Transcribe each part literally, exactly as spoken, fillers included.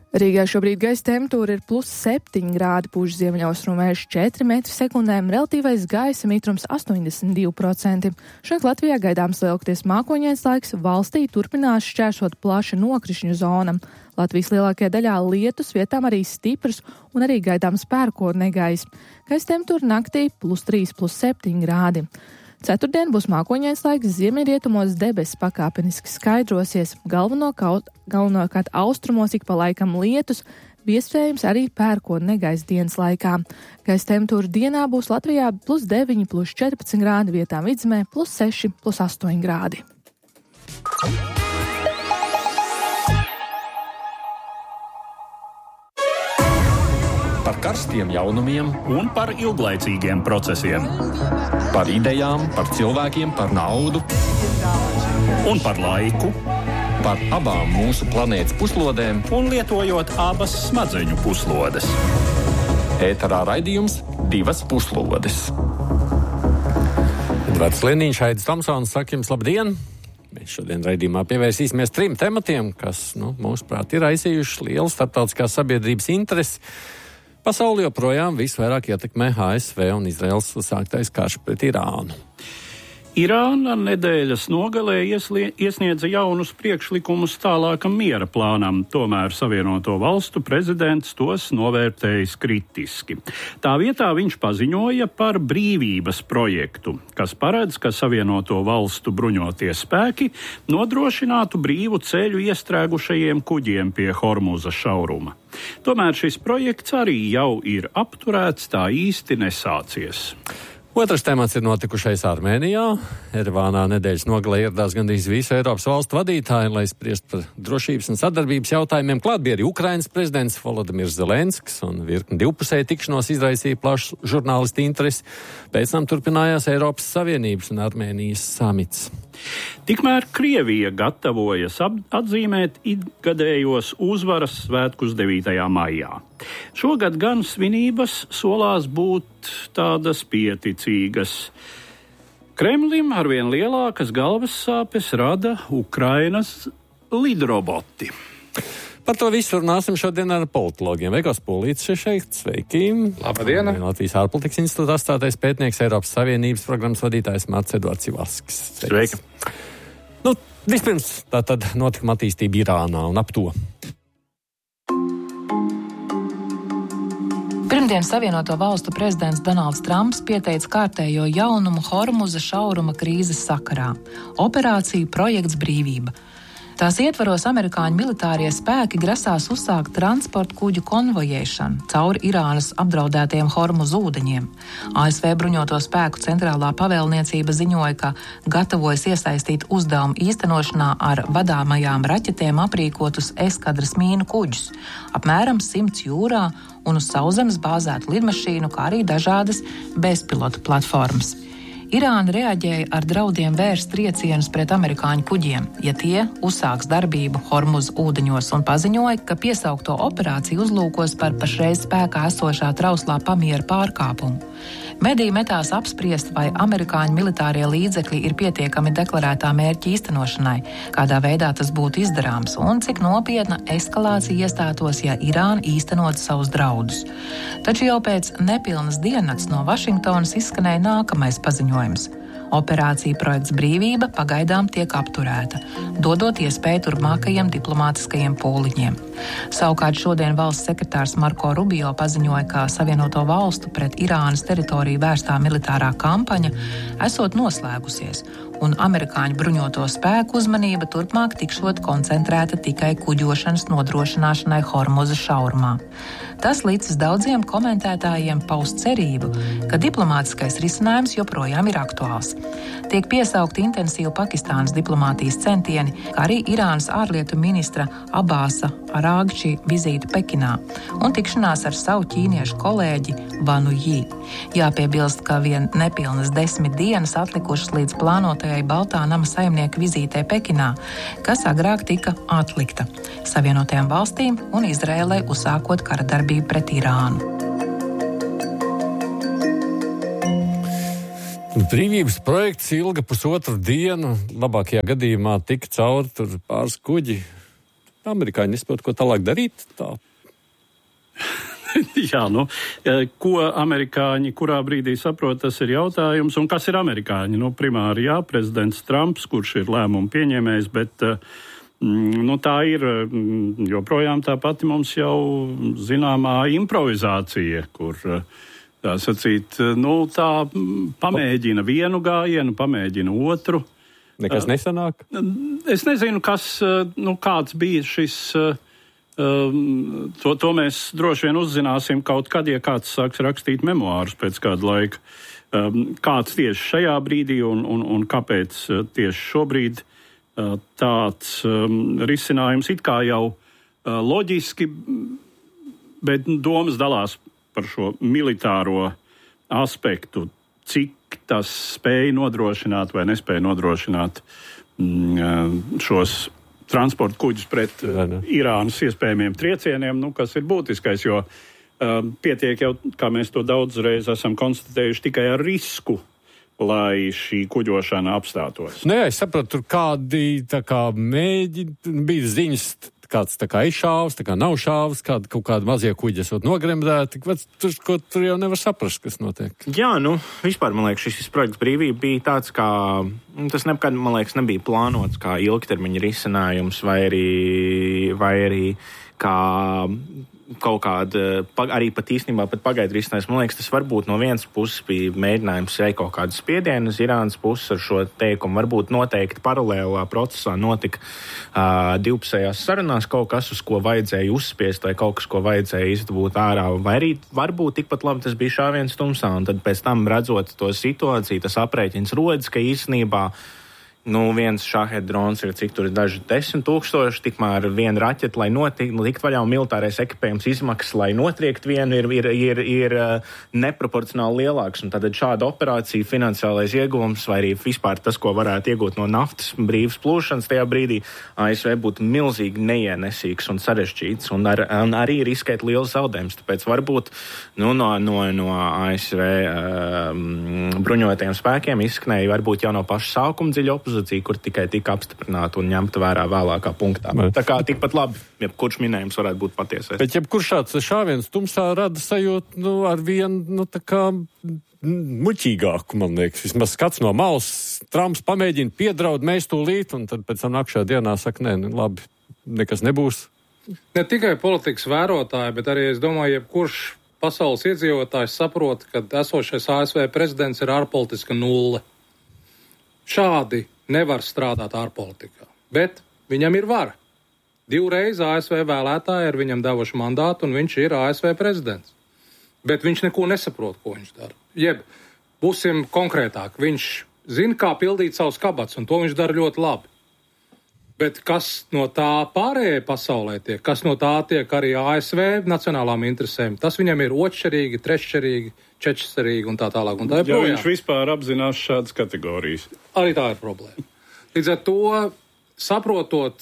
Rīgā šobrīd gaisa temperatūra ir plus septiņi grādi, pūš ziemeļaustrumu vējš četri metri sekundēm, relatīvais gaisa mitrums astoņdesmit divi procenti. Šeit Latvijā gaidāms lielākoties mākoņains laiks, valstī turpinās šķērsot plaša nokrišņu zona. Latvijas lielākajā daļā lietus, vietām arī stiprs un arī gaidāms pērkona negaiss. Gaisa temperatūra naktī plus trīs, plus septiņi grādi. Ceturtdien būs mākoņains laiks, ziemeļrietumos debesis pakāpeniski skaidrosies, galvenokārt, galvenokārt austrumos ik pa laikam lietus, iespējams arī pērkona negaiss dienas laikā. Gaisa temperatūra dienā būs Latvijā plus deviņi, plus četrpadsmit grādi, vietām vidzemē plus seši, plus astoņi grādi. Par karstiem jaunumiem un par ilglaicīgiem procesiem. Par idejām, par cilvēkiem, par naudu. Un par laiku. Par abām mūsu planētas puslodēm. Un lietojot abas smadzeņu puslodes. Ēterā raidījums Divas puslodes. Edvards Liniņš, Aidis Tomsons, saka jums labdien! Mēs šodien raidījumā pievērsīsimies trim tematiem, kas, nu, mūsuprāt, ir aizsījuši lielu starptautiskās sabiedrības interesi. Pasauli joprojām visvairāk ietekmē A S V un Izraels sāktais karš pret Irānu. Irāna nedēļas nogalē ieslie, iesniedza jaunus priekšlikumus tālākam miera plānam, tomēr Savienoto Valstu prezidents tos novērtējis kritiski. Tā vietā viņš paziņoja par brīvības projektu, kas paredz, ka Savienoto Valstu bruņotie spēki nodrošinātu brīvu ceļu iestrēgušajiem kuģiem pie Hormuza šauruma. Tomēr šis projekts arī jau ir apturēts, tā īsti nesācies. Otrs temats ir notikušais Armēnijā. Erevānā nedēļas nogalē ieradās gandrīz visu Eiropas valstu vadītāji, lai spriest par drošības un sadarbības jautājumiem. Klāt bija arī Ukrainas prezidents Volodimirs Zelenskis, un virkni divpusēju tikšanos izraisīja plašu žurnālistu interesi. Pēc tam turpinājās Eiropas Savienības un Armēnijas samits. Tikmēr Krievija gatavojas atzīmēt ikgadējos uzvaras svētkus devītajā maijā. Šogad gan svinības solās būt tādas pieticīgas. Kremlim arvien lielākas galvas sāpes rada Ukrainas lidroboti. Par to visu runāsim šodien ar politologiem. Veikals Polīts šeit, sveiki! Labdien! Latvijas ārpolitikas institūta astātais pētnieks, Eiropas Savienības programmas vadītājs Mārts Edvards Ivaskis. Sveiki! Nu, vispirms tā tad notikuma attīstība Irānā un ap to. Pirmdien Savienoto Valstu prezidents Donalds Trumps pieteica kārtējo jaunumu Hormuza šauruma krīzes sakarā – operāciju Projekts Brīvība. Tās ietvaros amerikāņu militārie spēki grasās uzsākt transporta kuģu konvojēšanu cauri Irānas apdraudētiem Hormuz ūdeņiem. A S V bruņoto spēku centrālā pavēlniecība ziņoja, ka gatavojas iesaistīt uzdevumu īstenošanā ar vadāmajām raķetēm aprīkotus eskadras mīnu kuģus, apmēram simts jūrā un uz sauszemes bāzētu lidmašīnu, kā arī dažādas bezpilota platformas. Irāna reaģēja ar draudiem vērst triecienus pret amerikāņu kuģiem, ja tie uzsāks darbību Hormuz ūdeņos, un paziņoja, ka piesaukto operāciju uzlūkos par pašreiz spēkā esošā trauslā pamiera pārkāpumu. Mediji metās apspriest, vai amerikāņu militārie līdzekļi ir pietiekami deklarētā mērķa īstenošanai, kādā veidā tas būtu izdarāms, un cik nopietna eskalācija iestātos, ja Irāna īstenot savus draudus. Taču jau pēc nepilnas diennakts no Vašingtonas izskanēja nākamais paziņojums. Operācija Projekts Brīvība pagaidām tiek apturēta, dodot iespēju turpmākajiem diplomātiskajiem pūliņiem. Savukārt šodien valsts sekretārs Marko Rubio paziņoja, ka Savienoto Valstu pret Irānas teritoriju vērstā militārā kampaņa esot noslēgusies, un amerikāņu bruņoto spēku uzmanība turpmāk tikšot koncentrēta tikai kuģošanas nodrošināšanai Hormuza šaurumā. Tas līdz daudziem komentētājiem paust cerību, ka diplomātiskais risinājums joprojām ir aktuāls. Tiek piesaukti intensīvi Pakistānas diplomātijas centieni, kā arī Irānas ārlietu ministra Abāsa Arāgči vizīte Pekinā un tikšanās ar savu ķīniešu kolēģi Vanu Jī. Jāpiebilst, ka vien nepilnas desmit dienas atlikušas līdz plānotajai Baltā nama saimnieka vizītē Pekinā, kas agrāk tika atlikta Savienotajām valstīm un Izraēlai uzsākot kara darbību pret Irānu. Brīvības projekts ilga pusotru dienu, labākajā gadījumā tika cauri tur pāris kuģi. amerikāņi nespētu ko tālāk darīt? Tā. Jā, nu, ko amerikāņi kurā brīdī saprot, tas ir jautājums. Un kas ir amerikāņi? Nu, primāri jā, prezidents Trumps, kurš ir lēmumu pieņēmējs, bet nu, tā ir joprojām tā pati mums jau zināmā improvizācija, kur tā sacīt, nu, tā pamēģina vienu gājienu, pamēģina otru. Nekas nesanāk? Es nezinu, kas, nu, kāds bija šis... Um, to, to mēs droši vien uzzināsim kaut kad, ja kāds sāks rakstīt memoārus pēc kāda laika. Um, kāds tieši šajā brīdī un, un, un kāpēc uh, tieši šobrīd uh, tāds um, risinājums it kā jau uh, loģiski, bet domas dalās par šo militāro aspektu, cik tas spēja nodrošināt vai nespēja nodrošināt mm, šos transporta kuģus pret uh, Irānas iespējamiem triecieniem, nu, kas ir būtiskais, jo uh, pietiek jau, kā mēs to daudzreiz esam konstatējuši, tikai ar risku, lai šī kuģošana apstātos. Nē, es sapratu, tur kādi tā kā mēģi, bija ziņas, kāds tā kā izšāvs, tā kā nav šāvs, kāda kaut kāda mazie kuģi esot nogremdēti, tur, ko tur jau nevar saprast, kas notiek. Jā, nu, vispār, man liekas, šis projekts brīvība bija tāds, kā, tas nekad, man liekas, nebija plānots kā ilgtermiņa risinājums vai arī, vai arī kā kaut kāda, arī pat īstenībā pat pagaidu risinājums. Man liekas, tas varbūt no vienas puses bija mēģinājums veikt kaut kādu spiedienu uz Irānas puses ar šo teikumu. Varbūt noteikti paralēlā procesā notika uh, divpusējās sarunās kaut kas, uz ko vajadzēja uzspiest vai kaut kas, ko vajadzēja izdabūt ārā. Vai arī varbūt tikpat labi tas bija šāviens tumsā, un tad pēc tam redzot to situāciju, tas aprēķins rodas, ka īstenībā nu, viens šāhet drons ir, cik tur ir daži desmit tūkstoši, tikmēr viena raķeta, lai notikt, likt vaļā un militārais ekipējums izmaksas, lai notriekt vienu, ir, ir, ir, ir neproporcionāli lielāks. Un tad šāda operācija, finansiālais ieguvums vai arī vispār tas, ko varētu iegūt no naftas brīvas plūšanas tajā brīdī, A S V būtu milzīgi neienesīgs un sarežģīts un, ar, un arī riskēt liels zaudējums. Tāpēc varbūt nu, no, no, no A S V um, bruņotajiem spēkiem izskanēja varbūt jau no paša sākuma dziļa opozīcija, kur tikai tika apstiprināta un ņemta vērā vēlākā punktā. Bet. Tā kā tikpat labi, jebkurš minējums varētu būt patiesais. Bet jebkurš šāds šāviens tumsā rada sajūtu, nu, ar vienu, nu, tā kā muļķīgāku, man liekas. Vismaz skats no malas, Trumps pamēģina piedraud, mēs tūlīt, un tad pēc tam nākšā dienā saka, nē, nu, labi, nekas nebūs. Ne tikai politikas vērotāji, bet arī, es domāju, jebkurš pasaules iedzīvotājs saprot, ka esošais A S V prezidents ir ārpolitiska nulle. Šādi nevar strādāt ārpolitikā, bet viņam ir vara. Divreiz A S V vēlētāji ir viņam devuši mandātu, un viņš ir A S V prezidents. Bet viņš neko nesaprot, ko viņš dara. Jeb, būsim konkrētāk, viņš zina, kā pildīt savus kabats, un to viņš dara ļoti labi. Bet kas no tā pārējai pasaulē tiek, kas no tā tiek arī A S V nacionālām interesēm, tas viņam ir otršķirīgi, treššķirīgi, četšķirīgi un tā tālāk. Un tā ja viņš vispār apzinās šādas kategorijas. Arī tā ir problēma. Līdz ar to, saprotot,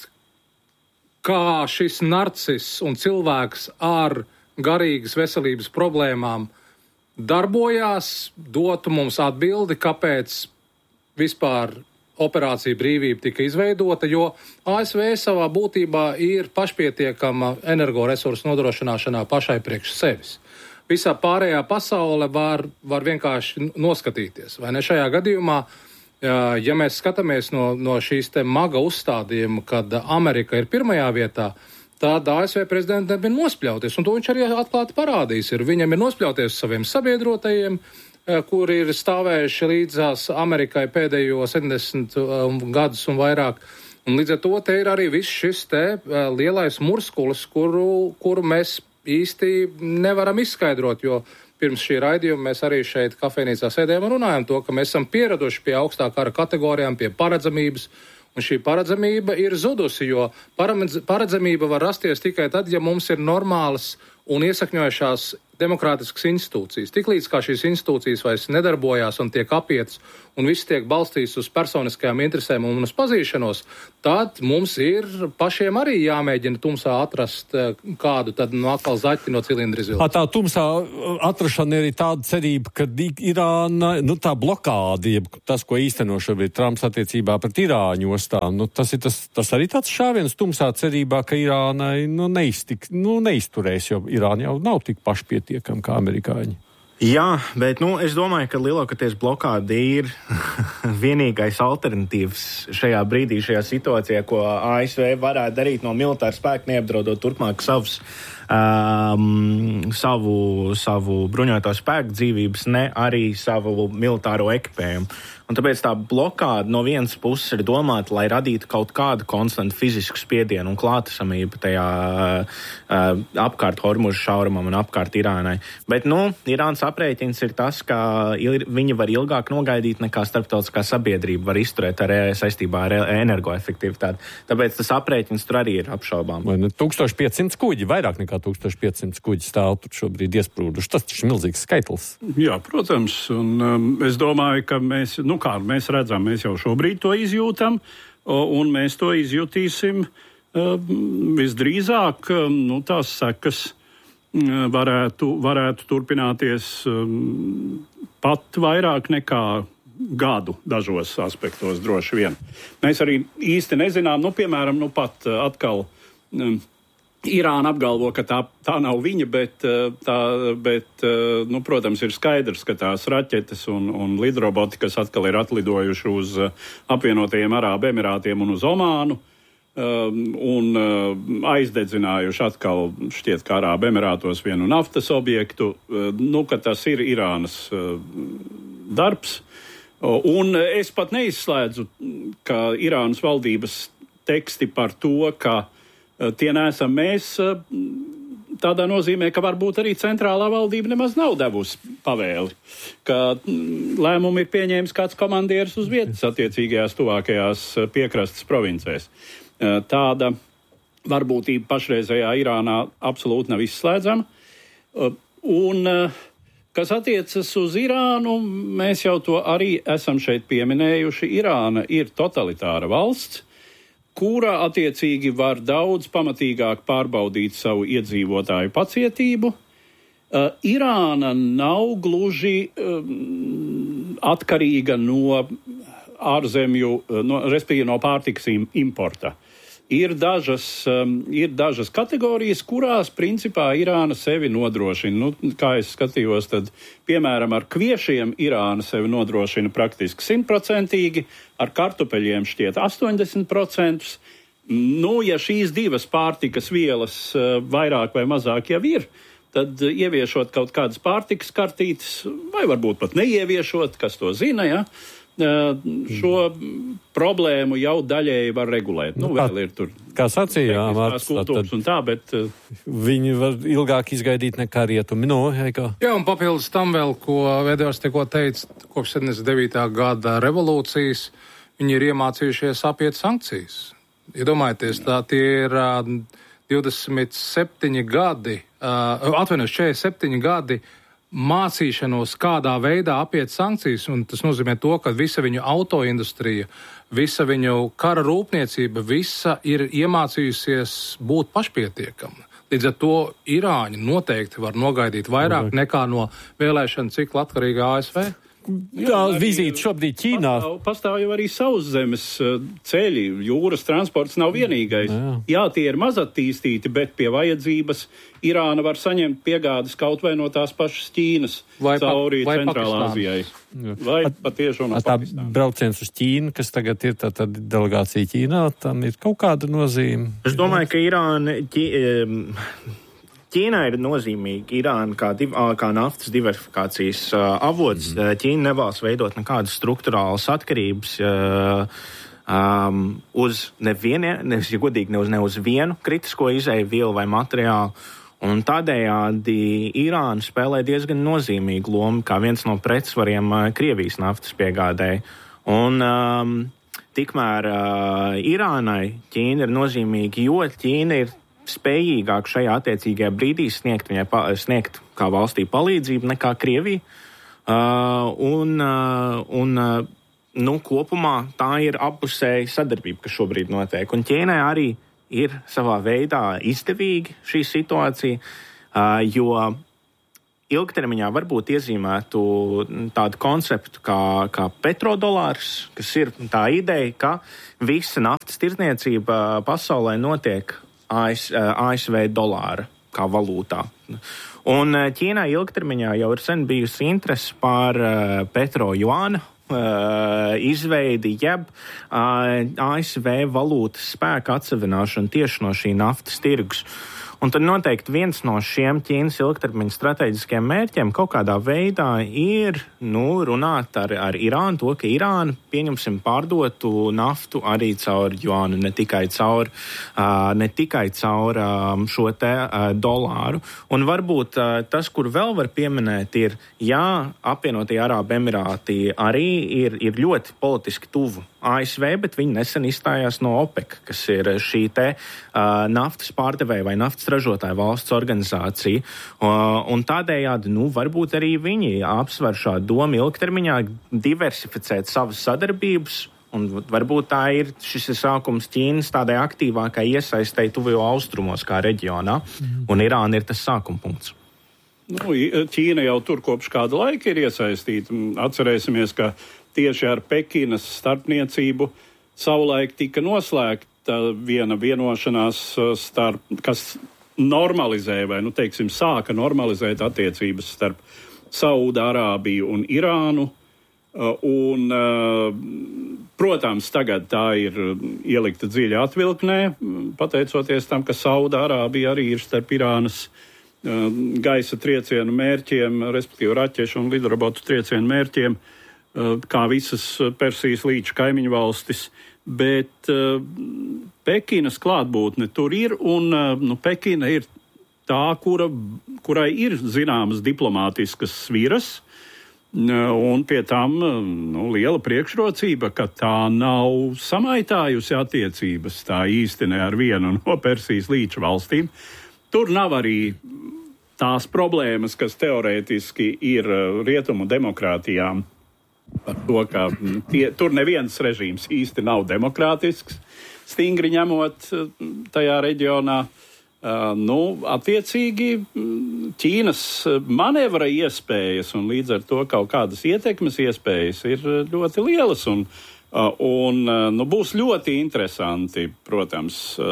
kā šis narcis un cilvēks ar garīgas veselības problēmām darbojās, dotu mums atbildi, kāpēc vispār operācija brīvība tika izveidota, jo A S V savā būtībā ir pašpietiekama energoresursu nodrošināšanā pašai priekš sevis. Visā pārējā pasaule var, var vienkārši noskatīties. Vai ne šajā gadījumā, ja mēs skatāmies no, no šīs te maga uzstādījuma, kad Amerika ir pirmajā vietā, tad A S V prezidents nebija nospļauties, un to viņš arī atklāti parādījis. Ir. Viņam ir nospļauties saviem sabiedrotajiem, kur ir stāvējuši līdzās Amerikai pēdējo sedemdesmit gadus un vairāk. Un līdz ar to te ir arī viss šis te lielais murskulis, kuru, kuru mēs īsti nevaram izskaidrot, jo pirms šī raidījuma mēs arī šeit kafejnīcā sēdējām un runājam to, ka mēs esam pieraduši pie augstā kara kategorijām, pie paredzamības, un šī paredzamība ir zudusi, jo paredzamība var rasties tikai tad, ja mums ir normālas un iesakņojušās demokrātiskas institūcijas. Tiklīdz kā šīs institūcijas vairs nedarbojās un tiek apietas, un viss tiek balstīts uz personiskajām interesēm un uz pazīšanos, tad mums ir pašiem arī jāmēģina tumsā atrast kādu tad no atkal zaķi no cilindra izvilkt. Tā tumsā atrašana ir tāda cerība, ka Irāna, nu tā blokādi, tas, ko īsteno šobrīd Trumps attiecībā pret Irāņu ostām, nu tas ir tas, tas arī tāds šāviens tumsā cerībā, ka Irānai, nu, neiztik, nu neizturēs, jo Irāna jau nav tik pašpietiekama kā amerikāņi. Jā, bet nu, es domāju, ka lielākoties blokāde ir vienīgais alternatīvs šajā brīdī, šajā situācijā, ko A S V varētu darīt no militāra spēka, neapdraudot turpmāk savus, um, savu, savu bruņoto spēku dzīvības, ne arī savu militāro ekipējumu. Un tāpēc tā blokāde no vienas puses ir domāta, lai radītu kaut kādu konstantu fizisku spiedienu un klātesamību tajā uh, apkārt Hormuža šaurumam un apkārt Irānai. Bet, nu, Irānas aprēķins ir tas, ka il, viņi var ilgāk nogaidīt nekā starptautiskā sabiedrība var izturēt ar saistībā ar energoefektivitāti. Tāpēc tas aprēķins tur arī ir apšaubām. Vai ne tūkstoš piecsimt kuģi, vairāk nekā tūkstoš piecsimt kuģi stāv tur šobrīd iesprūduši. Tas taču ir milzīgs skaitlis. Jā, protams. Un um, es domāju, ka mēs, nu, kā mēs redzam, mēs jau šobrīd to izjūtam, un mēs to izjutīsim visdrīzāk, nu, tās sekas varētu, varētu turpināties pat vairāk nekā gadu dažos aspektos droši vien. Mēs arī īsti nezinām, nu, piemēram, nu, pat atkal Irāna apgalvo, ka tā, tā nav viņa, bet, tā, bet nu, protams, ir skaidrs, ka tās raķetes un, un lidroboti, kas atkal ir atlidojuši uz apvienotajiem Arābu Emirātiem un uz Omānu, un aizdedzinājuši atkal šķiet, kā Arābu Emirātos vienu naftas objektu, nu, ka tas ir Irānas darbs. Un es pat neizslēdzu, ka Irānas valdības teksti par to, ka tie neesam mēs, tādā nozīmē, ka varbūt arī centrālā valdība nemaz nav devusi pavēli, ka lēmumu ir pieņēmis kāds komandieris uz vietas attiecīgajās tuvākajās piekrastes provincēs. Tāda varbūtība pašreizējā Irānā absolūti nav izslēdzama. Un, kas attiecas uz Irānu, mēs jau to arī esam šeit pieminējuši. Irāna ir totalitāra valsts, kurā attiecīgi var daudz pamatīgāk pārbaudīt savu iedzīvotāju pacietību. Uh, Irāna nav gluži um, atkarīga no ārzemju, no, respektīvi no pārtikas importa. Ir dažas, um, ir dažas kategorijas, kurās principā Irāna sevi nodrošina. Nu, kā es skatījos, tad piemēram ar kviešiem Irāna sevi nodrošina praktiski simtprocentīgi, ar kartupeļiem šķiet astoņdesmit procenti. Nu, ja šīs divas pārtikas vielas uh, vairāk vai mazāk jau ir, tad uh, ieviešot kaut kādas pārtikas kartītes, vai varbūt pat neieviešot, kas to zina, ja? Šo problēmu jau daļēji var regulēt. Nu, vēl ir tur kā sacījām, kultūras un tā, bet viņi var ilgāk izgaidīt nekā rietumi. No, Heiko. Jā, un papildus tam vēl, ko Edvards tikko teica, kopš septiņdesmit devītā gada revolūcijas, viņi ir iemācījušies apiet sankcijas. Iedomājieties, tā tie ir uh, divdesmit septiņi gadi, uh, atvainojos, četrdesmit septiņi gadi mācīšanos, kādā veidā apiet sankcijas, un tas nozīmē to, ka visa viņu autoindustrija, visa viņu kara rūpniecība, visa ir iemācījusies būt pašpietiekama. Līdz ar to Irāņi noteikti var nogaidīt vairāk nekā no vēlēšana cikla atkarīgā A S V. Jā, vizīte šobrīd Ķīnā. Pastāv, pastāv jau arī sauszemes ceļi, jūras transports nav vienīgais. Jā. Jā, tie ir mazattīstīti, bet pie vajadzības Irāna var saņemt piegādes kaut vai no tās pašas Ķīnas vai cauri pa, Centrālā Azijai. Vai patiešām no Pakistāna. Tā brauciens uz Ķīnu, kas tagad ir tā, tā delegācija Ķīnā, tam ir kaut kāda nozīme. Es domāju, ka Irāna... Ķi, um, Ķīnā ir nozīmīga Irāna kā, div, kā naftas diversifikācijas uh, avots. Mm. Ķīna nevēlas veidot nekādas struktūrālas atkarības uh, um, uz nevienu, ne, ja godīgi, ne uz, ne uz vienu kritisko izēju vielu vai materiālu. Un tādējādi Irāna spēlē diezgan nozīmīgu lomu kā viens no pretsvariem uh, Krievijas naftas piegādēji. Un um, tikmēr uh, Irānai Ķīna ir nozīmīga, jo Ķīna ir spējīgāk šajā attiecīgajā brīdī sniegt viņai pa, sniegt kā valstī palīdzību nekā Krievija. Uh, un, uh, un uh, nu, kopumā tā ir appusēja sadarbība, kas šobrīd notiek. Un Ķīnai arī ir savā veidā izdevīgi šī situācija, uh, jo ilgtermiņā varbūt iezīmētu tādu konceptu kā, kā petrodolārs, kas ir tā ideja, ka visa naftas tirdzniecība pasaulē notiek A S V dolāra kā valūtā. Un Ķīnā ilgtermiņā jau ir sen bijusi interese par petro juāna izveidi, jeb A S V valūtas spēka atsevināšanu tieši no šī naftas tirgus. Un tad noteikti viens no šiem Ķīnas ilgtermiņa strateģiskiem mērķiem kaut kādā veidā ir, nu, runāt ar, ar Irānu, to, ka Irāna, pieņemsim, pārdotu naftu arī caur juānu, ne tikai caur, uh, ne tikai caur um, šo te uh, dolāru. Un varbūt uh, tas, kur vēl var pieminēt, ir, jā, apvienotie Arābu Emirāti arī ir, ir ļoti politiski tuvu A S V, bet viņi nesen izstājās no OPEC, kas ir šī te uh, naftas pārdevēja vai naftas ražotāja valsts organizācija. Uh, un tādējādi, nu, varbūt arī viņi apsver šādu domu ilgtermiņā diversificēt savas sadarbības, un varbūt tā ir, šis ir sākums Ķīnas tādai aktīvākai iesaistei tuvijo austrumos kā reģionā, mm. un Irāna ir tas sākuma punkts. Nu, Ķīna jau tur kopš kāda laika ir iesaistīta. Atcerēsimies, ka tieši ar Pekinas starpniecību savulaik tika noslēgta viena vienošanās starp, kas normalizēja vai, nu, teiksim, sāka normalizēt attiecības starp Saūda-Arābiju un Irānu. Un, protams, tagad tā ir ielikta dziļa atvilknē, pateicoties tam, ka Saūda-Arābija arī ir starp Irānas gaisa triecienu mērķiem, respektīvi raķešu un lidrobotu triecienu mērķiem, kā visas Persijas līča kaimiņu valstis, bet uh, Pekinas klātbūtne tur ir, un uh, nu, Pekina ir tā, kura, kurai ir zināmas diplomātiskas sviras, uh, un pie tam uh, nu, liela priekšrocība, ka tā nav samaitājusi attiecības tā īsti ne ar vienu no Persijas līča valstīm. Tur nav arī tās problēmas, kas teorētiski ir uh, rietumu demokrātijām, par to, ka tie, tur neviens režīms īsti nav demokrātisks, stingri ņemot tajā reģionā. Uh, nu, attiecīgi Ķīnas manevra iespējas un līdz ar to kaut kādas ietekmes iespējas ir ļoti lielas un, uh, un uh, nu, būs ļoti interesanti, protams, uh,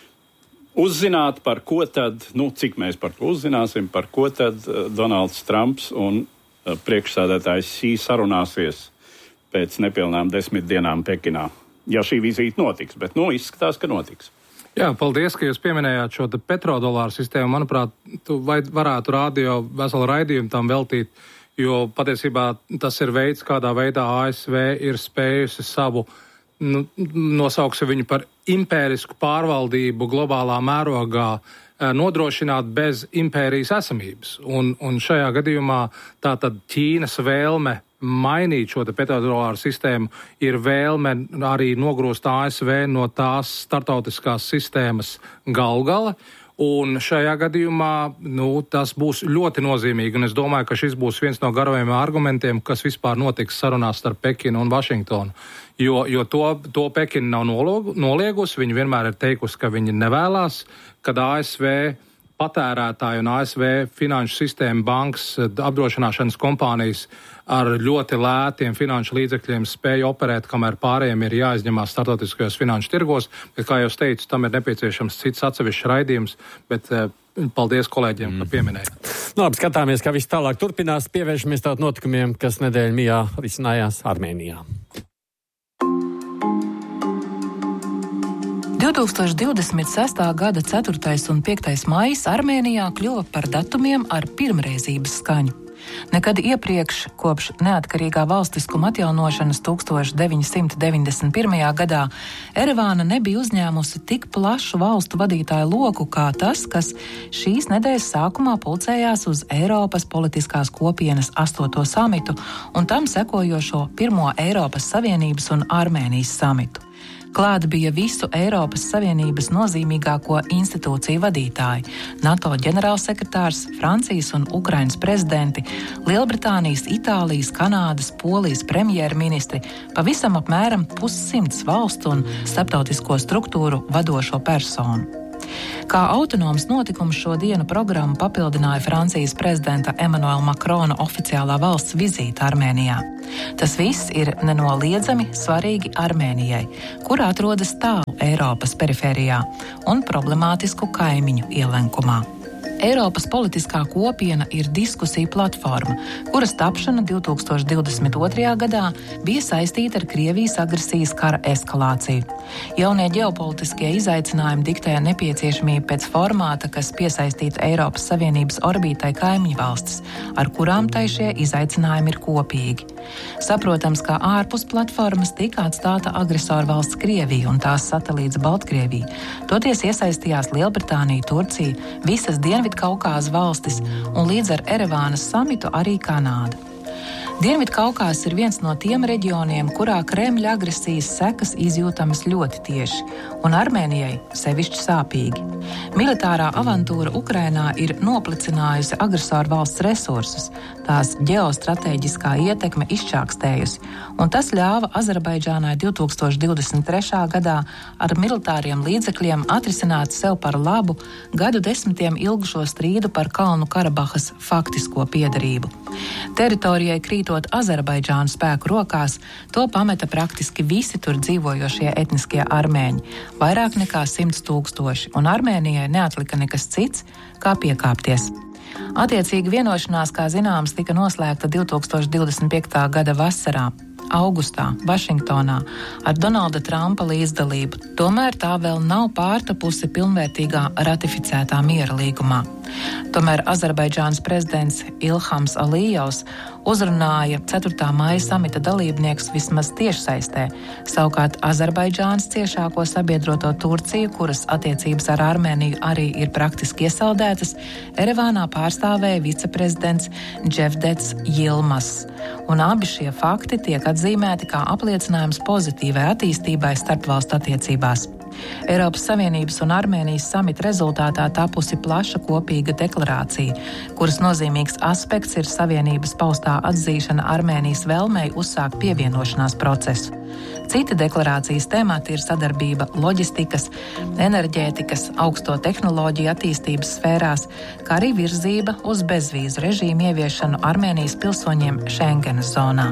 uzzināt, par ko tad, nu, cik mēs par to uzzināsim, par ko tad uh, Donalds Trumps un priekšsēdētājs Xi sarunāsies pēc nepilnām desmit dienām Pekinā. Ja šī vizīte notiks, bet, nu, izskatās, ka notiks. Jā, paldies, ka jūs pieminējāt šo petrodolāru sistēmu. Manuprāt, tu varētu radio veselu raidījumu tam veltīt, jo patiesībā tas ir veids, kādā veidā A S V ir spējusi savu, nu, nosauksim viņu par impērisku pārvaldību globālā mērogā, nodrošināt bez impērijas esamības. Un, un šajā gadījumā tātad Ķīnas vēlme mainīt šo petrodolāru sistēmu ir vēlme arī nogrūst A S V no tās startautiskās sistēmas galgala. Un šajā gadījumā, nu, tas būs ļoti nozīmīgi, un es domāju, ka šis būs viens no garajiem argumentiem, kas vispār notiks sarunās starp Pekinu un Vašingtonu. Jo, jo to, to Pekina nav nolog, noliegusi, viņi vienmēr ir teikusi, ka viņi nevēlās, kad A S V patērētāji un A S V finanšu sistēma bankas, apdrošināšanas kompānijas ar ļoti lētiem finanšu līdzekļiem spēja operēt, kamēr pārējiem ir jāizņemās startautiskajos finanšu tirgos, bet, kā jau es teicu, tam ir nepieciešams cits atsevišķs raidījums, bet paldies kolēģiem, mm. par pieminējumu. Nu, labi, skatāmies, kā viss tālāk turpinās, pievēršamies tātad notikumiem, kas nedēļu mijā risinājās Armēnijā. divtūkstoš divdesmit sestā gada ceturtais un piektais maijs Armēnijā kļuva par datumiem ar pirmreizības skaņu. Nekad iepriekš, kopš neatkarīgā valstiskuma atjaunošanas tūkstoš deviņi simti deviņdesmit pirmajā gadā, Erevāna nebija uzņēmusi tik plašu valstu vadītāju loku kā tas, kas šīs nedēļas sākumā pulcējās uz Eiropas politiskās kopienas astoto samitu un tam sekojošo pirmo Eiropas Savienības un Armēnijas samitu. Klāt bija visu Eiropas Savienības nozīmīgāko institūciju vadītāji - NATO ģenerālsekretārs, Francijas un Ukrainas prezidenti, Lielbritānijas, Itālijas, Kanādas, Polijas premjerministri, pavisam apmēram pussimts valstu un starptautisko struktūru vadošo personu. Kā autonoms notikums šo dienu programmu papildināja Francijas prezidenta Emmanuela Macrona oficiālā valsts vizīte Armēnijā. Tas viss ir nenoliedzami svarīgi Armēnijai, kur atrodas tālu Eiropas perifērijā un problemātisku kaimiņu ielenkumā. Eiropas politiskā kopiena ir diskusija platforma, kuras tapšana divtūkstoš divdesmit otrajā gadā bija saistīta ar Krievijas agresijas kara eskalāciju. Jaunie ģeopolitiskie izaicinājumi diktēja nepieciešamību pēc formāta, kas piesaistītu Eiropas Savienības orbītai kaimiņu valstis, ar kurām tai šie izaicinājumi ir kopīgi. Saprotams, ka ārpus platformas tika atstāta agresoru valsts Krievija un tās satelīts Baltkrievija. Toties iesaistījās Lielbritānija, Turcija, visas Dienvidkaukāza valstis un līdz ar Erevānas samitu arī Kanāda. Dienvidkaukās ir viens no tiem reģioniem, kurā Kremļa agresijas sekas izjūtamas ļoti tieši, un Armēnijai sevišķi sāpīgi. Militārā avantūra Ukrainā ir noplicinājusi agresoru valsts resursus, tās ģeostrateģiskā ietekme izčākstējusi, un tas ļāva Azerbaidžānai divtūkstoš divdesmit trešā gadā ar militāriem līdzekļiem atrisināt sev par labu gadu desmitiem ilgušo strīdu par Kalnu Karabahas faktisko piederību. Teritorijai krītot Azerbaidžānu spēku rokās, to pameta praktiski visi tur dzīvojošie etniskie armēņi, vairāk nekā simts tūkstoši, un Armēnijai neatlika nekas cits, kā piekāpties. Attiecīgi vienošanās, kā zināms, tika noslēgta divtūkstoš divdesmit piektā gada vasarā, augustā, Vašingtonā, ar Donalda Trumpa līdzdalību. Tomēr tā vēl nav pārtapusi pilnvērtīgā ratificētā miera līgumā. Tomēr Azerbaidžānas prezidents Ilhams Alijevs uzrunāja ceturtā maija samita dalībniekus vismaz tiešsaistē. Savukārt Azerbaidžānas ciešāko sabiedroto Turciju, kuras attiecības ar Armēniju arī ir praktiski iesaldētas, Erevānā pārstāvēja viceprezidents Dževdets Yilmaz. Un abi šie fakti tiek atzīmēti kā apliecinājums pozitīvai attīstībai starpvalstu attiecībās. Eiropas Savienības un Armēnijas samita rezultātā tapusi plaša kopīga deklarācija, kuras nozīmīgs aspekts ir Savienības paustā atzīšana Armēnijas vēlmei uzsākt pievienošanās procesu. Citi deklarācijas temati ir sadarbība loģistikas, enerģētikas, augsto tehnoloģiju attīstības sfērās, kā arī virzība uz bezvīzu režīmu ieviešanu Armēnijas pilsoņiem Schengenas zonā.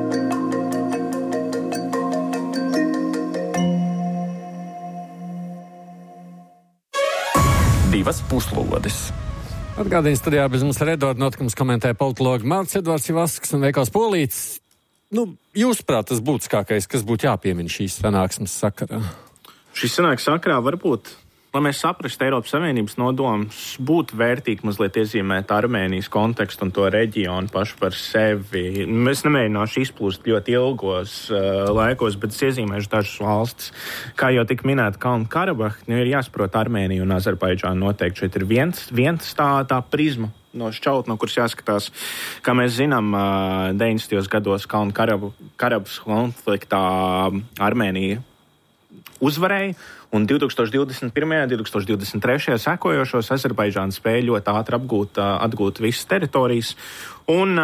Divas puslodes. Atgādījums studijā bez mums Redorda notikums komentē politologi Mārcis Edvards Ivasks un Veikals Polītis. Nu, jūsuprāt, tas būtiskākais, kas būtu jāpiemina šīs sanāksmes sakarā? Šīs sanāksmes sakarā varbūt, lai mēs saprastu Eiropas Savienības nodomus, būtu vērtīgi mazliet iezīmēt Armēnijas kontekstu un to reģionu pašu par sevi. Es nemēģināšu izplūst ļoti ilgos uh, laikos, bet es iezīmēšu dažas valstis. Kā jau tika minēta Kalnu Karabaha, nu ir jāsaprot Armēnija un Azerbaidžāna noteikti. Šeit ir viens, viens tā, tā prizma no šķaut, no kuras jāskatās. Kā mēs zinām, uh, deviņdesmitajos gados Kalnu Karabahas konfliktā Armēnija uzvarēja, un divtūkstoš divdesmit pirmajā, divtūkstoš divdesmit trešajā sekojošos Azerbaidžāna spēja ļoti ātri apgūt, atgūt visas teritorijas, un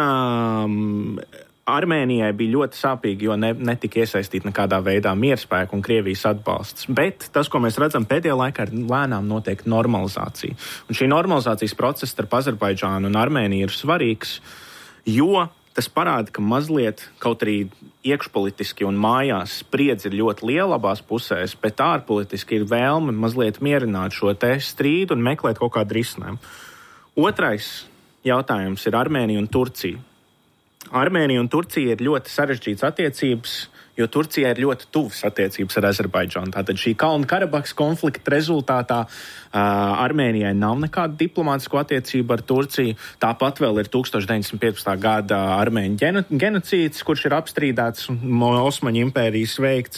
um, Armēnijai bija ļoti sāpīgi, jo ne, netika iesaistīta nekādā veidā mierspēku un Krievijas atbalsts. Bet tas, ko mēs redzam pēdējā laikā, ir lēnām notiek normalizācija. Un šī normalizācijas process starp Azerbaidžānu un Armēniju ir svarīgs, jo tas parāda, ka mazliet, kaut arī iekšpolitiski un mājās spriedzi ir ļoti liela abās pusēs, bet ārpolitiski ir vēlme mazliet mierināt šo te strīdu un meklēt kaut kādu risinājumu. Otrais jautājums ir Armēnija un Turcija. Armēnija un Turcija ir ļoti sarežģītas attiecības, jo Turcijai ir ļoti tuvas attiecības ar Azerbaidžānu. Tātad šī Kalnu Karabahas konflikta rezultātā uh, Armēnijai nav nekāda diplomātisko attiecība ar Turciju. Tāpat vēl ir tūkstoš deviņsimt piecpadsmitā gada armēņu geno, genocīds, kurš ir apstrīdēts no Osmaņu impērijas veikts.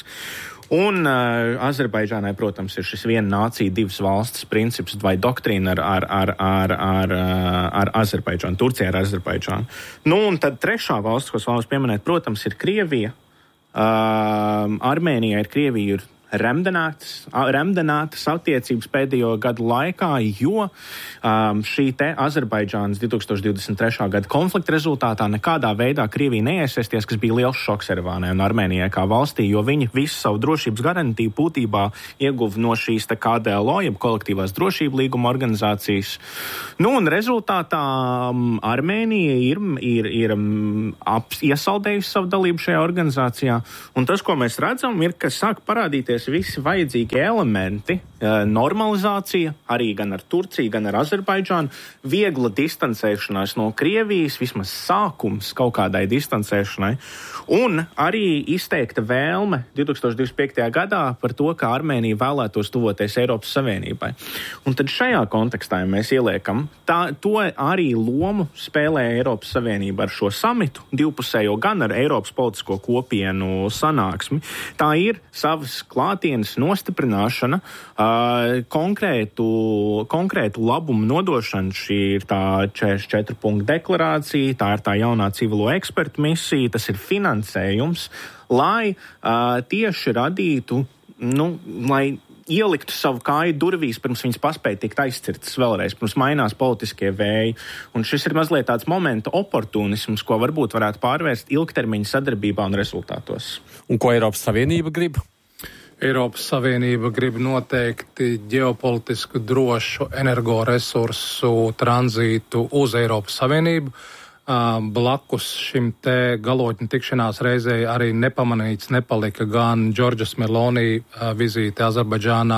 Un uh, Azerbaidžānai, protams, ir šis viena nācija, divas valstis princips vai doktrīna ar, ar, ar, ar, ar, ar Azerbaidžānu, Turcija ar Azerbaidžānu. Nu, un tad trešā valsts, ko es vēlos pieminēt, protams, ir Krievija. Uh, Armēnijai ir Krievija ir remdenātas, remdenātas attiecības pēdējo gadu laikā, jo um, šī te Azerbaidžānas divtūkstoš divdesmit trešā gada konflikta rezultātā nekādā veidā Krievija neiesaisties, kas bija liels šoks Erevānai un Armēnijai kā valstī, jo viņi visu savu drošības garantiju būtībā ieguva no šīs te K D L O, jeb kolektīvās drošība līguma organizācijas. Nu, un rezultātā um, Armēnija ir, ir, ir um, ap, iesaldējusi savu dalību šajā organizācijā, un tas, ko mēs redzam, ir, ka sāk parādīties visi vajadzīgie elementi, uh, normalizācija, arī gan ar Turciju, gan ar Azerbaidžānu, viegla distancēšanās no Krievijas, vismaz sākums kaut kādai distancēšanai, un arī izteikta vēlme divtūkstoš divdesmit piektajā gadā par to, ka Armēnija vēlētos tuvoties Eiropas Savienībai. Un tad šajā kontekstā, ja mēs ieliekam, tā, to arī lomu spēlē Eiropas Savienība ar šo samitu, divpusējo gan ar Eiropas politisko kopienu sanāksmi. Tā ir savas klātienes nostiprināšana, uh, konkrētu, konkrētu labumu nodošana. Šī ir tā četrdesmit četru punktu deklarācija, tā ir tā jaunā civilo ekspertu misija, tas ir finansējums, lai uh, tieši radītu, nu, lai ieliktu savu kāju durvīs, pirms viņas paspēja tikt aizcirtas vēlreiz, pirms mainās politiskie vēji. Un šis ir mazliet tāds momenta oportunisms, ko varbūt varētu pārvērst ilgtermiņa sadarbībā un rezultātos. Un ko Eiropas Savienība grib? Eiropas Savienība grib noteikti ģeopolitisku drošu energoresursu tranzītu uz Eiropas Savienību. Blakus šim te galotņu tikšanās reizē arī nepamanīts nepalika gan Džordžas Meloni vizīte Azerbaidžānā,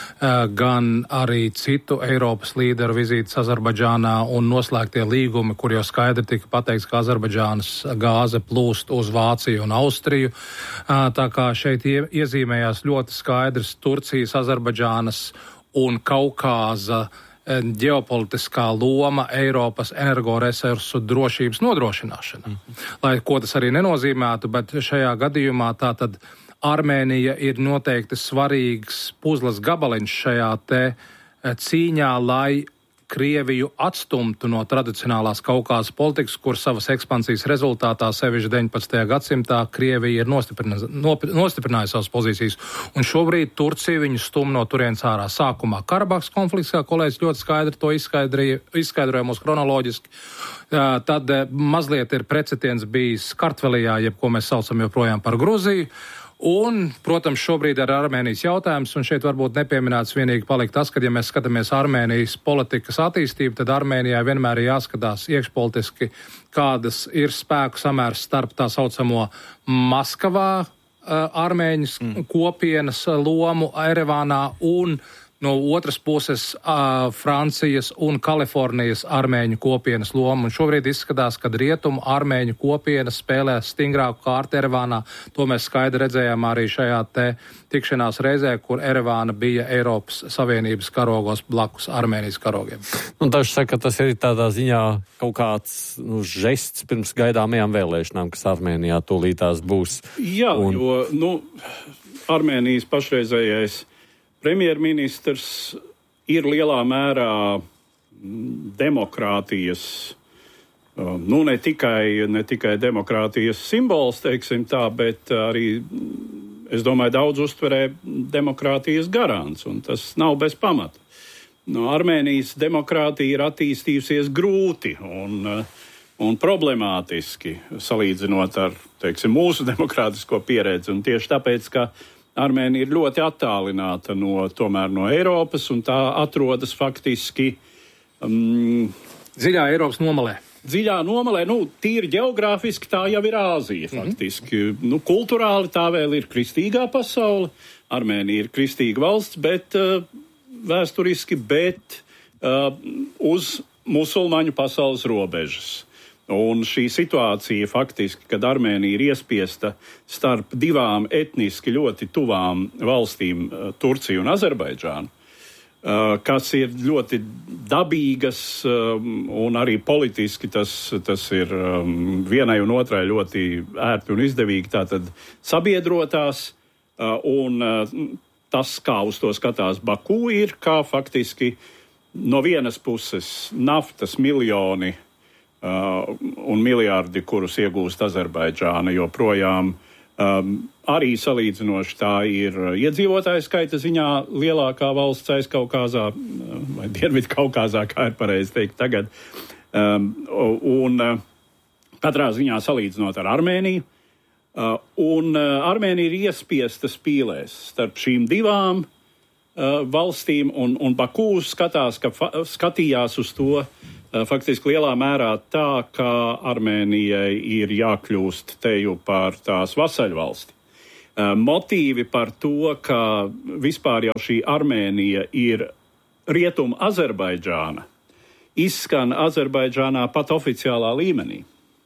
gan arī citu Eiropas līderu vizītes Azerbaidžānā un noslēgtie līgumi, kur jau skaidri tika pateikts, ka Azerbaidžānas gāze plūst uz Vāciju un Austriju. Tā kā šeit iezīmējās ļoti skaidrs Turcijas, Azerbaidžānas un Kaukāza ģeopolitiskā loma Eiropas energoresursu drošības nodrošināšana. Mm. Lai ko tas arī nenozīmētu, bet šajā gadījumā tātad Armēnija ir noteikti svarīgs puzles gabaliņš šajā te cīņā, lai Krieviju atstumtu no tradicionālās Kaukāzes politikas, kur savas ekspansijas rezultātā sevišķi deviņpadsmitajā gadsimtā Krievija ir nostiprinājusi savas pozīcijas. Un šobrīd Turcija viņu stum no turienes ārā. Sākumā Karabahas konflikts, kā kolēģis ļoti skaidri to izskaidroja mūs kronoloģiski. Tad mazliet ir precedents bijis Kartvelijā, jeb ko mēs saucam joprojām par Gruziju. Un, protams, šobrīd ir Armēnijas jautājums, un šeit varbūt nepieminēts vienīgi palikt tas, ka, ja mēs skatāmies Armēnijas politikas attīstību, tad Armēnijai vienmēr ir jāskatās iekšpolitiski, kādas ir spēku samērs starp tā saucamo Maskavā uh, armēņas mm. kopienas lomu Erevānā un no otras puses uh, Francijas un Kalifornijas armēņu kopienas loma. Un šobrīd izskatās, ka rietumu armēņu kopiena spēlē stingrāku kārtu Erevānā. To mēs skaidri redzējām arī šajā te tikšanās reizē, kur Erevāna bija Eiropas Savienības karogos blakus Armēnijas karogiem. Un daži saka, ka tas ir tādā ziņā kaut kāds nu, žests pirms gaidāmajām vēlēšanām, kas Armēnijā tūlītās būs. Jā, un... jo nu, Armēnijas pašreizējais premjerministrs ir lielā mērā demokrātijas, nu ne tikai, ne tikai demokrātijas simbols, teiksim tā, bet arī, es domāju, daudz uztverē demokrātijas garants, un tas nav bez pamata. Nu, Armēnijas demokrātija ir attīstījusies grūti un, un problemātiski, salīdzinot ar, teiksim, mūsu demokrātisko pieredzi, un tieši tāpēc, ka Armēnija ir ļoti attālināta no, tomēr no Eiropas, un tā atrodas faktiski um, dziļā Eiropas nomalē. Dziļā nomalē, nu, tīri geogrāfiski tā jau ir Āzija, faktiski. Mm-hmm. Nu, kulturāli tā vēl ir kristīgā pasaule. Armēnija ir kristīga valsts, bet uh, vēsturiski, bet uh, uz musulmaņu pasaules robežas. Un šī situācija faktiski, kad Armēnija ir iespiesta starp divām etniski ļoti tuvām valstīm, Turciju un Azerbaidžānu, kas ir ļoti dabīgas un arī politiski tas, tas ir vienai un otrai ļoti ērti un izdevīgi tātad sabiedrotās, un tas, kā uz to skatās Baku, ir kā faktiski no vienas puses naftas miljoni Uh, un miljārdi, kurus iegūst Azerbaidžāna, joprojām Um, arī salīdzinoši tā ir iedzīvotāju skaita ziņā lielākā valsts Aizkaukāzā, vai Dienvidkaukāzā, kā ir pareizi teikt tagad. Um, un uh, katrā ziņā salīdzinot ar Armēniju. Uh, un uh, Armēnija ir iespiesta spīlēs starp šīm divām uh, valstīm, un, un Bakū skatās, ka fa- skatījās uz to uh, faktiski lielā mērā tā, ka Armēnijai ir jākļūst teju par tās vasaļvalsti. Uh, motīvi par to, ka vispār jau šī Armēnija ir rietuma Azerbaidžāna, izskan Azerbaidžānā pat oficiālā līmenī.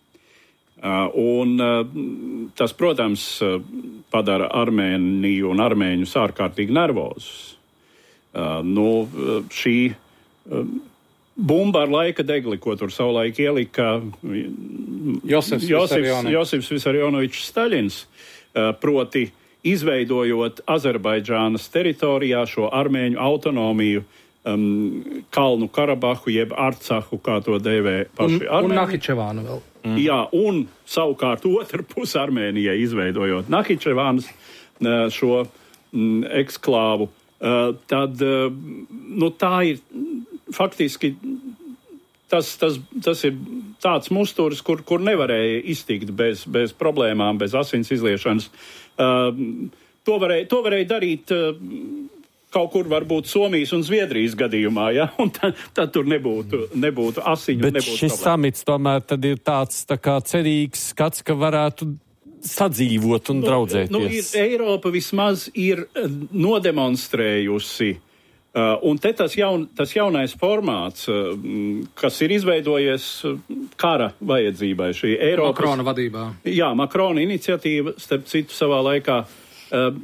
Uh, un uh, tas, protams, uh, padara Armēniju un armēņus ārkārtīgi nervozus. Uh, nu, šī uh, bumba ar laika degli, ko tur savulaik ielika Josifs Josifs Visarionovičs Staļins, uh, proti izveidojot Azerbaidžānas teritorijā šo armēņu autonomiju, um, Kalnu Karabahu, jeb Arcahu, kā to dēvē paši un, armēņi. Un Nahičevānu vēl. Mm. Jā, un savukārt otra puse Armēnijai izveidojot Nahičevānas šo mm, eksklāvu, uh, tad uh, nu, tā ir faktiski tas, tas, tas ir tāds musturs, kur, kur nevarēja iztikt bez, bez problēmām, bez asins izliešanas. Uh, to, varēja, to varēja darīt uh, kaut kur varbūt Somijas un Zviedrijas gadījumā, ja? Un tad, tad tur nebūtu, nebūtu asiņu. Bet nebūtu šis problēma. Samits tomēr tad ir tāds tā kā cerīgs skats, ka varētu sadzīvot un nu, draudzēties. Nu, ir, Eiropa vismaz ir nodemonstrējusi, uh, un te tas, jaun, tas jaunais formāts, uh, kas ir izveidojies kara vajadzībai. Šī Eiropas, Makrona vadībā. Jā, Makrona iniciatīva, starp citu savā laikā, uh,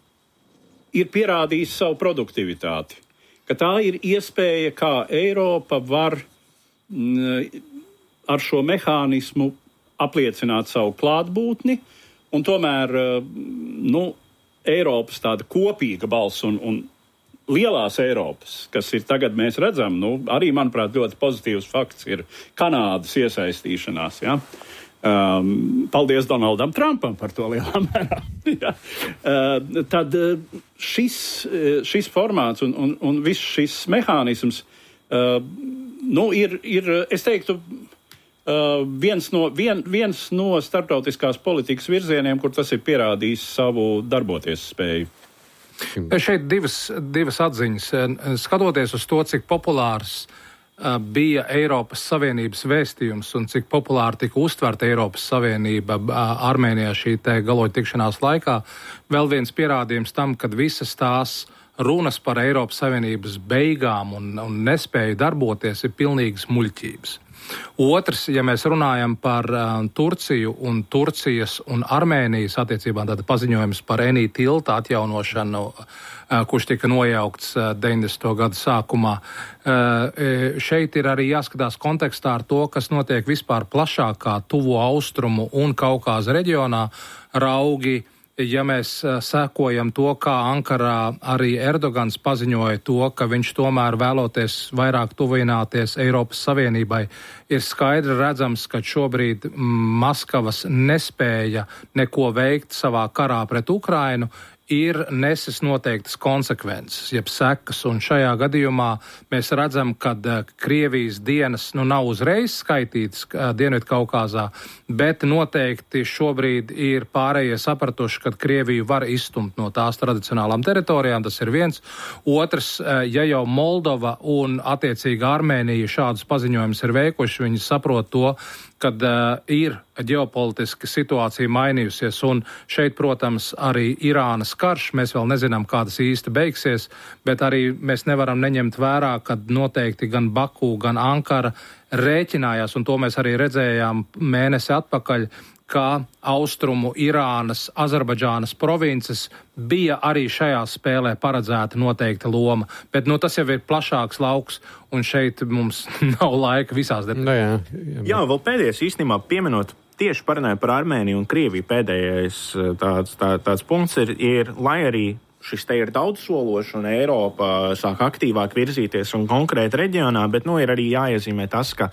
ir pierādījis savu produktivitāti, ka tā ir iespēja, kā Eiropa var m, ar šo mehānismu apliecināt savu klātbūtni, un tomēr nu, Eiropas tāda kopīga balss un, un lielās Eiropas, kas ir tagad mēs redzam, nu, arī, manuprāt, ļoti pozitīvs fakts ir Kanādas iesaistīšanās, ja? Um, paldies Donaldam Trumpam par to lielā mērā. ja. uh, tad šis, šis formāts un, un, un viss šis mehānisms uh, nu, ir, ir, es teiktu, uh, viens, no, vien, viens no starptautiskās politikas virzieniem, kur tas ir pierādījis savu darboties spēju. Šeit divas, divas atziņas. Skatoties uz to, cik populārs bija Eiropas Savienības vēstījums un cik populāri tika uztverta Eiropas Savienība Armēnijā šī te galoņa tikšanās laikā, vēl viens pierādījums tam, kad visas tās runas par Eiropas Savienības beigām un, un nespēju darboties ir pilnīgas muļķības. Otrs, ja mēs runājam par uh, Turciju un Turcijas un Armēnijas attiecībām, tad paziņojums par Enī tilta atjaunošanu, uh, kurš tika nojaukts uh, deviņdesmito gadu sākumā. Uh, šeit ir arī jāskatās kontekstā ar to, kas notiek vispār plašākā tuvo austrumu un Kaukāza reģionā. Raugi, ja mēs uh, sekojam to, kā Ankarā arī Erdogans paziņoja to, ka viņš tomēr vēloties vairāk tuvināties Eiropas Savienībai, ir skaidri redzams, ka šobrīd Maskavas nespēja neko veikt savā karā pret Ukrainu, ir nesis noteiktas konsekvences, jeb sekas, un šajā gadījumā mēs redzam, ka Krievijas dienas nu nav uzreiz skaitītas Dienvidkaukāzā, bet noteikti šobrīd ir pārējie sapratuši, ka Krieviju var izstumt no tās tradicionālām teritorijām, tas ir viens. Otrs, ja jau Moldova un attiecīgi Armēnija šādus paziņojumus ir veikuši, viņi saprot to, kad uh, ir ģeopolitiska situācija mainījusies, un šeit, protams, arī Irānas karš, mēs vēl nezinām, kā tas īsti beigsies, bet arī mēs nevaram neņemt vērā, kad noteikti gan Baku, gan Ankara rēķinājās, un to mēs arī redzējām mēnesi atpakaļ, ka austrumu Irānas, Azerbaidžānas provinces bija arī šajā spēlē paredzēta noteikta loma. Bet nu, tas jau ir plašāks lauks, un šeit mums nav laika visās detaļās. No jā, jā. jā, vēl pēdējais īstenībā pieminot, tieši parunāju par Armēniju un Krieviju, pēdējais tāds, tā, tāds punkts ir, ir, lai arī šis te ir daudzsološs un Eiropa sāk aktīvāk virzīties un konkrēti reģionā, bet, nu, ir arī jāiezīmē tas, ka,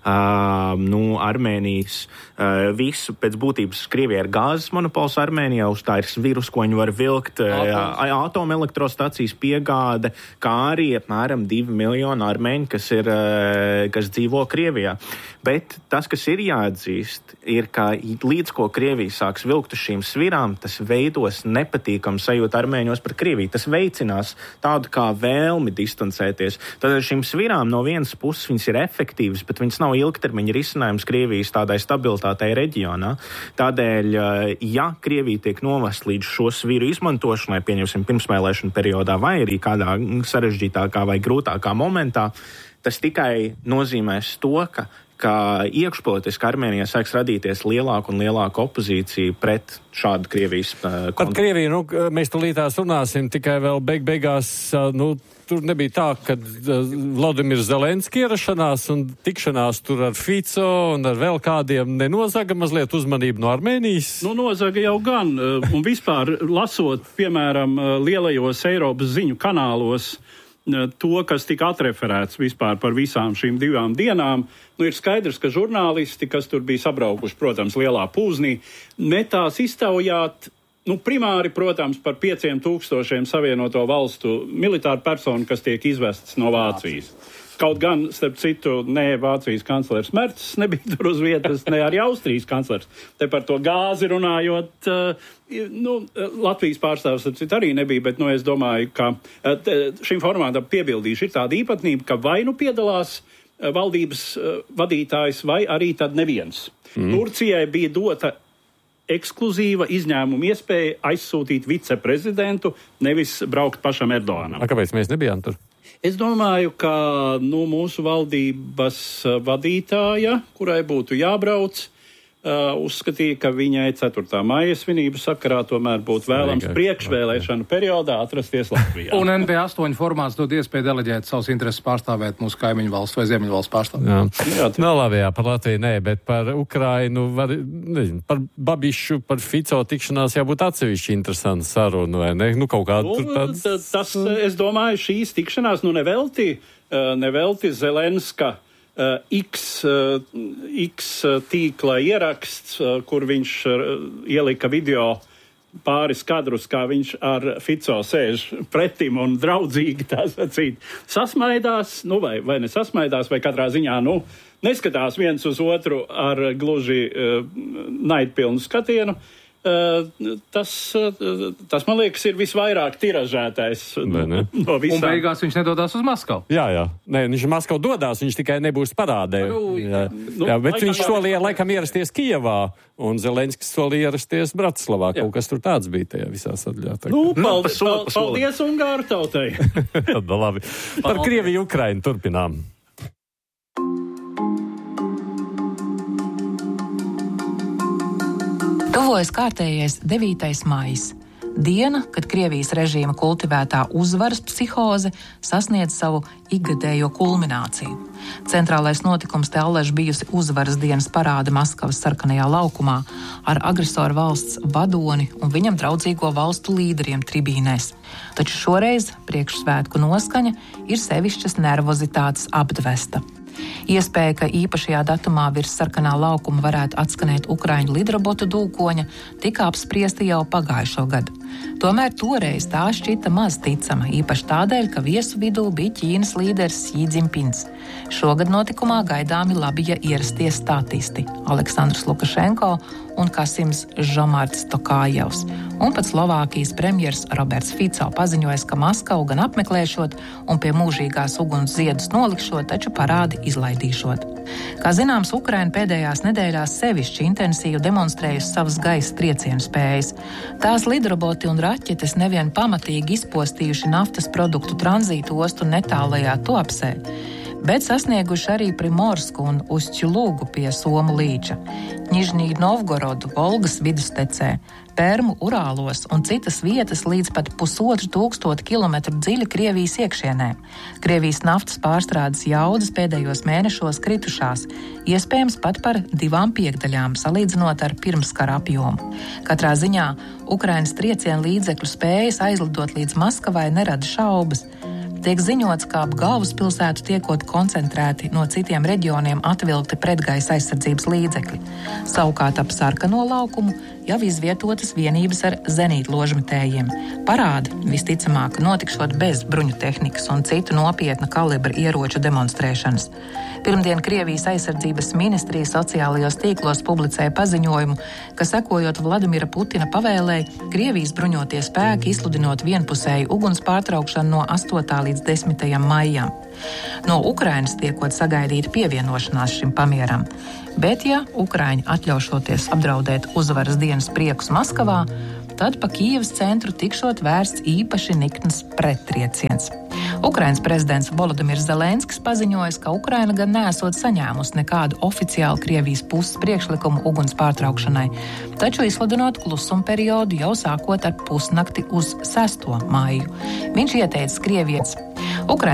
uh, nu, Armēnijas uh, visu pēc būtības Krievijā ir gāzes monopols Armēnijā, uz tā ir virus, ko viņi var vilkt, uh, atomelektrostacijas piegāde, kā arī apmēram divi miljoni armēņi, kas ir, uh, kas dzīvo Krievijā. Bet tas, kas ir jāatzīst, ir, ka līdz ko Krievija sāks vilkt uz šīm svirām, tas veidos nepatīkamu sajūtu armēņos par Krieviju. Tas veicinās tādu kā vēlmi distancēties. Tad ar šīm svirām no vienas puses viņas ir efektīvas, bet viņas nav ilgtermiņa risinājums Krievijas tādai stabilitātei reģionā. Tādēļ, ja Krievija tiek novest līdz šo sviru izmantošanai, pieņemsim pirmsvēlēšanu periodā vai arī kādā sarežģītākā vai grūtākā momentā, tas tikai nozīmēs to, ka ka iekšpolitiski Armēnijā sāks radīties lielāka un lielāka opozīcija pret šādu Krievijas uh, Par Krieviju, nu, mēs tulītās runāsim, tikai vēl beig beigās, uh, nu, tur nebija tā, ka uh, Vladimirs Zelenski ierašanās un tikšanās tur ar Fico un ar vēl kādiem nenozaga mazliet uzmanību no Armēnijas? Nu, nozaga jau gan, uh, un vispār lasot, piemēram, uh, lielajos Eiropas ziņu kanālos, to, kas tika atreferēts vispār par visām šīm divām dienām, nu ir skaidrs, ka žurnālisti, kas tur bija sabraukuši, protams, lielā pūznī, metās iztaujāt, nu, primāri, protams, par pieciem tūkstošiem savienoto valstu militāru personu, kas tiek izvestas no Vācijas. Kaut gan, starp citu, ne Vācijas kanclers Mercis nebija tur uz vietas, ne arī Austrijas kanclers. Te par to gāzi runājot, uh, nu, Latvijas pārstāvs, starp citu, arī nebija, bet, nu, es domāju, ka uh, šim formātam piebildīšu ir tāda īpatnība, ka vai nu piedalās uh, valdības uh, vadītājs, vai arī tad neviens. Mm. Turcijai bija dota ekskluzīva izņēmuma iespēja aizsūtīt viceprezidentu, nevis braukt pašam Erdoganam. A, kāpēc mēs nebijām tur? Es domāju, ka nu, mūsu valdības vadītāja, kurai būtu jābrauc, uh, uzskatīja, ka viņai ceturtā maija svinību sakarā tomēr būtu vēlams priekšvēlēšanu periodā atrasties Latvijā. Un N P astoņi formāts dod iespēju deleģēt savus intereses pārstāvēt mūsu kaimiņu valsts vai ziemeļu valsts pārstāvēt. Jā, jā tā... no, labi, jā, par Latviju nē, bet par Ukrainu, var, nezinu, par Babišu, par Fico tikšanās jābūt atsevišķi interesanta saruna, vai ne? Nu, kaut kāda nu, tur tāds... Tas, es domāju, šīs tikšanās, nu, nevelti, nevelti Zelenska Uh, X, uh, X tīkla ieraksts, uh, kur viņš uh, ielika video pāris kadrus, kā viņš ar Fico sēž pretim un draudzīgi tā sacīt. Sasmaidās, nu vai, vai nesasmaidās, vai katrā ziņā, nu, neskatās viens uz otru ar gluži uh, naidpilnu skatienu. Uh, tas, uh, tas, man liekas, ir visvairāk tiražētais no, no visām. Un beigās viņš nedodās uz Maskavu. Jā, jā. Nē, viņš Maskavu dodās, viņš tikai nebūs parādē. Jā, nu, jā, bet viņš solīja laikam ierasties Kijevā, un Zelenskis solīja ierasties Bratislavā. Kaut kas tur tāds bija tajā visā sadaļā. Nu, paldies, paldies Ungāru tautai. Labi. Par Krieviju, Ukrainu turpinām. Tuvojas kārtējais devītais maijs. Diena, kad Krievijas režīma kultivētā uzvaras psihoze sasniedz savu ikgadējo kulmināciju. Centrālais notikums te allaž bijusi uzvaras dienas parāde Maskavas sarkanajā laukumā ar agresoru valsts vadoni un viņam draudzīgo valstu līderiem tribīnēs. Taču šoreiz priekšsvētku noskaņa ir sevišķas nervozitātes apdvesta. Iespēja, ka īpašajā datumā virs sarkanā laukuma varētu atskanēt ukraiņu lidrobotu dūkoņa, tika apspriesta jau pagājušo gadu. Tomēr toreiz tā šķita maz ticama, īpaši tādēļ, ka viesu vidū bija Ķīnas līderis Xi Jinpings. Šogad notikumā gaidāmi labija ierastie statisti Aleksandrs Lukašenko un Kasims Žomarts Tokājevs. Un pat Slovākijas premjers Roberts Fico paziņojas, ka Maskavu gan apmeklēšot un pie mūžīgās uguns ziedus nolikšot, taču parādi izlaidīšot. Kā zināms, Ukraina pēdējās nedēļās sevišķi intensīvi demonstrējusi savas gaisa triecienu spējas. Tās lidroboti un raķetes nevien pamatīgi izpostījuši naftas produktu tranzītu ostu netālajā Tuapsē, bet sasnieguši arī Primorsku un Ustjulūgu pie Somu līča, Ņižnī Novgorodu, Volgas vidustecē, Permu Urālos un citas vietas līdz pat pusotru tūkstotu kilometru dziļi Krievijas iekšienē. Krievijas naftas pārstrādes jaudas pēdējos mēnešos kritušās, iespējams pat par divām piekdaļām, salīdzinot ar pirmskara apjomu. Katrā ziņā Ukrainas triecienu līdzekļu spējas aizlidot līdz Maskavai nerada šaubas. Tiek ziņots, ka ap galvaspilsētu tiekot koncentrēti no citiem reģioniem atvilkti pretgaisa aizsardzības līdzekļi. Savukārt ap sarkano laukumu jau izvietotas vienības ar zenītložmetējiem. Parādi visticamāk notikšot bez bruņu tehnikas un citu nopietna kalibra ieroču demonstrēšanas. Pirmdien Krievijas aizsardzības ministrija sociālajos tīklos publicēja paziņojumu, ka sekojot Vladimira Putina pavēlei, Krievijas bruņotie spēki izsludinot vienpusēju uguns pārtraukšanu no astotā līdz desmitajam maijam. No Ukrainas tiekot sagaidīta pievienošanās šim pamieram. Bet, ja Ukraiņi atļaušoties apdraudēt uzvaras dienas priekus Maskavā, tad pa Kijevas centru tikšot vērsts īpaši nikns prettrieciens. Ukrainas prezidents Volodimirs Zelenskis paziņoja, ka Ukraina gan neesot saņēmusi nekādu oficiālu Krievijas puses priekšlikumu uguns pārtraukšanai, taču izsludinot klusuma periodu jau sākot ar pusnakti uz sesto maiju. Viņš ieteica Krievijas